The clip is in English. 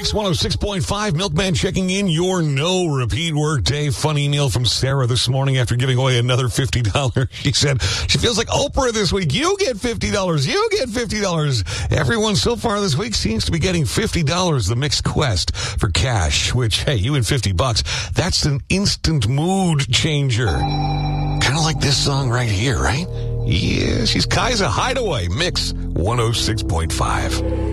Mix 106.5, Milkman checking in. Your no repeat workday. Fun email from Sarah this morning after giving away another $50. She said she feels like Oprah this week. You get $50. You get $50. Everyone so far this week seems to be getting $50. The Mix quest for cash, which, hey, you win $50. That's an instant mood changer. Kind of like this song right here, right? Yeah, she's Kaiser Hideaway. Mix 106.5.